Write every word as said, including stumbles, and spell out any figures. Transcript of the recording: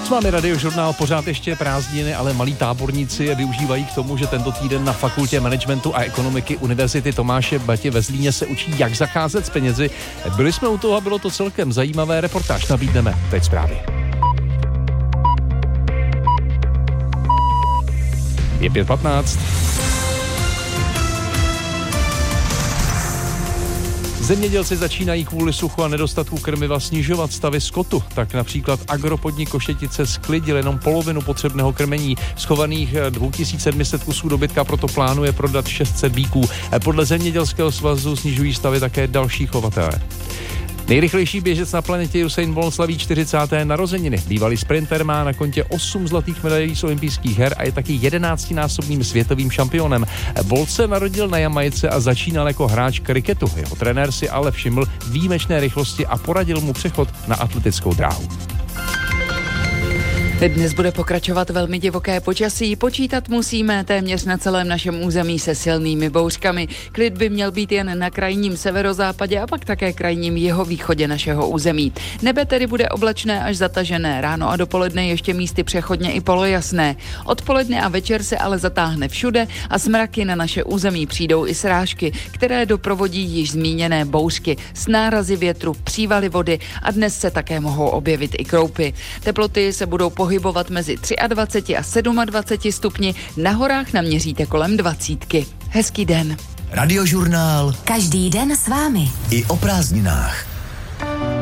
S vámi Radiožurnál, pořád ještě prázdniny, ale malí táborníci je využívají k tomu, že tento týden na Fakultě managementu a ekonomiky Univerzity Tomáše Bati ve Zlíně se učí, jak zacházet s penězi. Byli jsme u toho a bylo to celkem zajímavé. Reportáž nabídneme teď zprávy. Je pět patnáct. Zemědělci začínají kvůli suchu a nedostatku krmiva snižovat stavy skotu. Tak například agropodnik Koštětice sklidil jenom polovinu potřebného krmení. Schovaných dva tisíce sedm set kusů dobytka proto plánuje prodat šest set býků. Podle Zemědělského svazu snižují stavy také další chovatelé. Nejrychlejší běžec na planetě Usain Bolt slaví čtyřicáté narozeniny. Bývalý sprinter má na kontě osm zlatých medailí z olympijských her a je taky jedenáctinásobným světovým šampionem. Bolt se narodil na Jamajce a začínal jako hráč kriketu. Jeho trenér si ale všiml výjimečné rychlosti a poradil mu přechod na atletickou dráhu. Dnes bude pokračovat velmi divoké počasí. Počítat musíme téměř na celém našem území se silnými bouřkami. Klid by měl být jen na krajním severozápadě a pak také krajním jihovýchodě našeho území. Nebe tedy bude oblačné až zatažené. Ráno a dopoledne ještě místy přechodně i polojasné. Odpoledne a večer se ale zatáhne všude a s mraky na naše území přijdou i srážky, které doprovodí již zmíněné bouřky s nárazy větru, přívaly vody a dnes se také mohou objevit i kroupy. Teploty se budou pohybovat mezi dvacet tři a dvacet sedm stupni, na horách naměříte kolem dvacítky. Hezký den. Radiožurnál. Každý den s vámi. I o prázdninách.